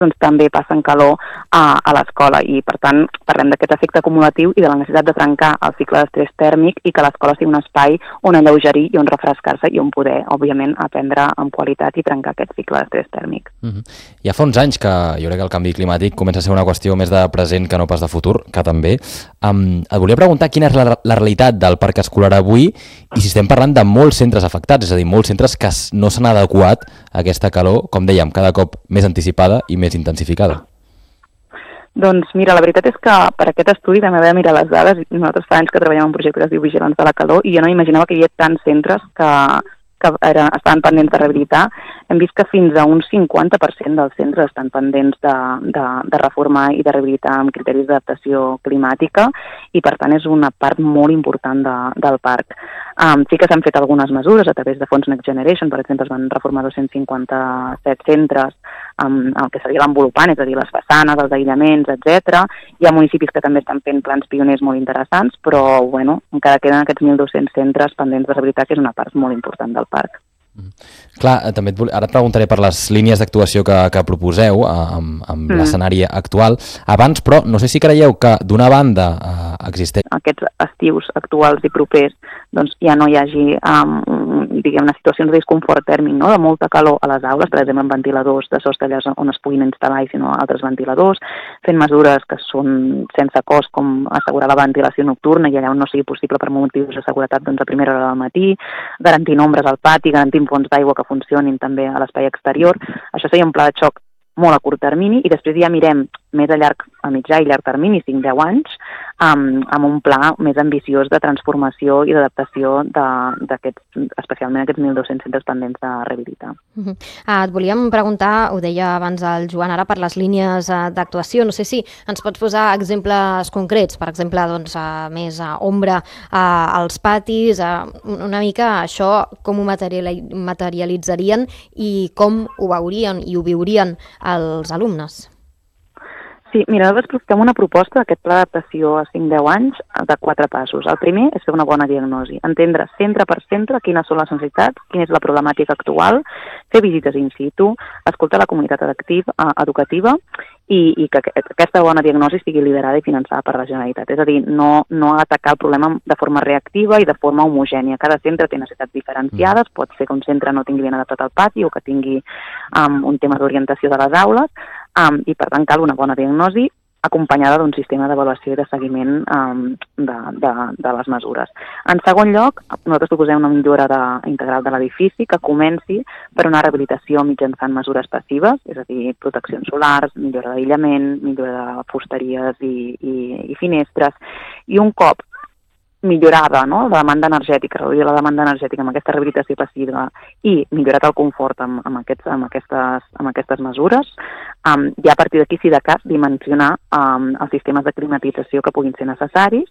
doncs també passen calor a l'escola i, per tant, parlem d'aquest efecte acumulatiu i de la necessitat de trencar el cicle d'estrès tèrmic i que l'escola sigui un espai on alleugerir i on refrescar-se i on poder, òbviament, aprendre amb qualitat i trencar aquest cicle d'estrès tèrmic. Ja fa uns anys que jo crec que el canvi climàtic comença a ser una qüestió més de present que no pas de futur, que també. Et volia preguntar quina és la realitat del parc escolar avui i si estem parlant de molts centres afectats, és a dir, molts centres que no s'han adequat a aquesta calor, com dèiem, cada cop més anticipada i més intensificada. Doncs mira, la veritat és que per aquest estudi també vam mirar les dades i nosaltres fa anys que treballem en un projecte que es diu Vigilants de la Calor i jo no m'imaginava que hi havia tants centres que estaven pendents de rehabilitar. Hem vist que fins a un 50% dels centres estan pendents de reformar i de rehabilitar amb criteris d'adaptació climàtica i per tant és una part molt important del parc. Sí que s'han fet algunes mesures a través de fons Next Generation, per exemple es van reformar 257 centres amb el que seria l'envolupant, és a dir, les façanes, els aïllaments, etc. Hi ha municipis que també estan fent plans pioners molt interessants, però bueno, encara queden aquests 1.200 centres pendents de rehabilitar, que és una part molt important del parc. Clar, també ara et preguntaré per les línies d'actuació que proposeu amb l'escenari actual. Abans, però, no sé si creieu que d'una banda existeix... Aquests estius actuals i propers doncs ja no hi hagi diguem-ne situacions de disconfort tèrmic, no? De molta calor a les aules, per exemple amb ventiladors de sostres on es puguin instal·lar i sinó altres ventiladors, fent mesures que són sense cost com assegurar la ventilació nocturna i allà on no sigui possible per motius de seguretat doncs a primera hora del matí, garantint ombres al pati, garantint fonts d'aigua que funcionin també a l'espai exterior. Això seria un pla de xoc molt a curt termini i després ja mirem més a mitjà i llarg termini, 5-10 anys, amb un pla més ambiciós de transformació i d'adaptació especialment aquests 1.200 centres pendents de rehabilitar. Et volíem preguntar, ho deia abans el Joan, ara per les línies d'actuació. No sé si ens pots posar exemples concrets, per exemple, doncs, més ombra als patis, una mica això com ho materialitzarien i com ho veurien i ho viurien els alumnes. Sí, mira, nosaltres fem una proposta d'aquest pla d'adaptació a 5-10 anys de 4 passos. El primer és fer una bona diagnosi, entendre centre per centre quines són les necessitats, quina és la problemàtica actual, fer visites in situ, escoltar la comunitat educativa i que aquesta bona diagnosi sigui liderada i finançada per la Generalitat. És a dir, no atacar el problema de forma reactiva i de forma homogènia. Cada centre té necessitats diferenciades, pot ser que un centre no tingui ben adaptat al pati o que tingui un tema d'orientació de les aules, i per tant cal una bona diagnosi acompanyada d'un sistema d'avaluació i de seguiment de les mesures. En segon lloc, nosaltres proposem una millora integral de l'edifici que comenci per una rehabilitació mitjançant mesures passives, és a dir, proteccions solars, millora d'aïllament, millora de fusteries i finestres, i un cop millorada, no?, la demanda energètica, reduir la demanda energètica amb aquesta rehabilitació passiva i millorat el confort amb aquestes mesures, ja a partir d'aquí, si de cas, dimensionar els sistemes de climatització que puguin ser necessaris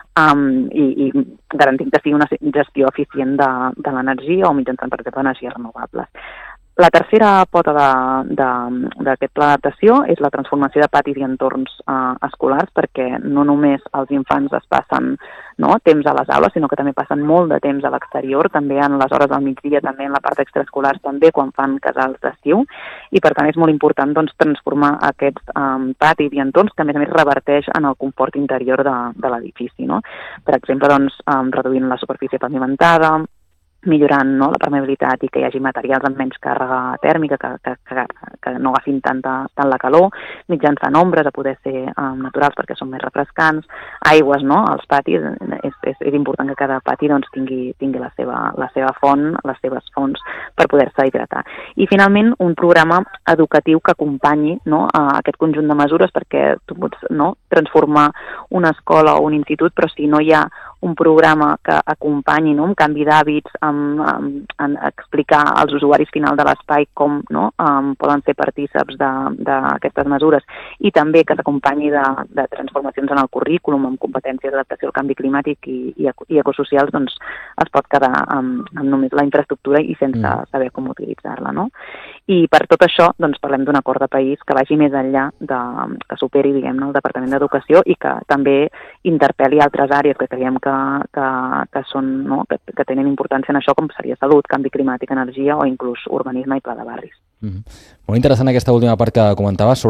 i garantint que sigui una gestió eficient de l'energia o mitjançant, per exemple, energies renovables. La tercera pota d'aquest pla d'adaptació és la transformació de patis i entorns escolars, perquè no només els infants es passen temps a les aules, sinó que també passen molt de temps a l'exterior, també en les hores del migdia, també en la part extraescolar, també quan fan casals d'estiu, i per tant és molt important transformar aquests patis i entorns que a més reverteix en el confort interior de l'edifici. Per exemple, reduint la superfície pavimentada, millorant la permeabilitat i que hi hagi materials amb menys càrrega tèrmica que no agafin tant la calor, mitjançant ombres a poder ser naturals perquè són més refrescants, aigües als patis, és important que cada pati tingui la seva font, les seves fonts per poder-se hidratar. I finalment un programa educatiu que acompanyi aquest conjunt de mesures, perquè tu pots transformar una escola o un institut, però si no hi ha un programa que acompanyi un canvi d'hàbits, en explicar als usuaris final de l'espai com poden ser partíceps d'aquestes mesures i també que s'acompanyi de transformacions en el currículum, amb competències d'adaptació al canvi climàtic i ecosocials, doncs es pot quedar amb només la infraestructura i sense saber com utilitzar-la. I per tot això doncs, parlem d'un acord de país que vagi més enllà, que superi diguem-ne, el Departament d'Educació i que també interpel·li altres àrees que creiem que són, no? que tenen importància en això, com seria salut, canvi climàtic, energia o inclús urbanisme i pla de barris. Molt interessant aquesta última part que comentaves